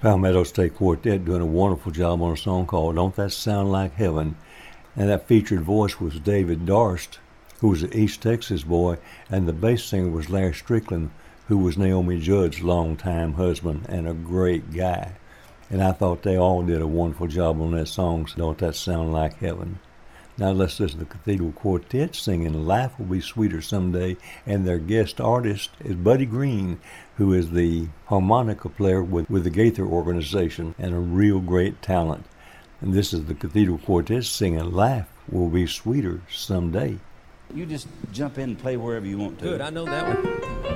Palmetto State Quartet doing a wonderful job on a song called Don't That Sound Like Heaven. And that featured voice was David Darst, who was an East Texas boy, and the bass singer was Larry Strickland, who was Naomi Judd's longtime husband and a great guy. And I thought they all did a wonderful job on that song, so Don't That Sound Like Heaven. Now let's listen to the Cathedral Quartet singing Life Will Be Sweeter Someday, and their guest artist is Buddy Green, who is the harmonica player with the Gaither Organization and a real great talent. And this is the Cathedral Quartet singing Life Will Be Sweeter Someday. You just jump in and play wherever you want to. Good, I know that one.